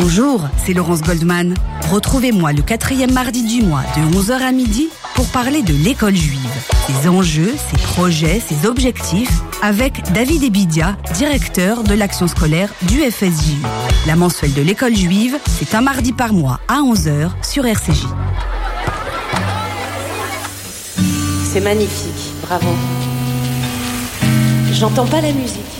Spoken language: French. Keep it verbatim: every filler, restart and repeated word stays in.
Bonjour, c'est Laurence Goldman. Retrouvez-moi le quatrième mardi du mois de onze heures à midi pour parler de l'école juive, ses enjeux, ses projets, ses objectifs, avec David Ebidia, directeur de l'action scolaire du F S J U. La mensuelle de l'école juive, c'est un mardi par mois à onze heures sur R C J. C'est magnifique, bravo. J'entends pas la musique.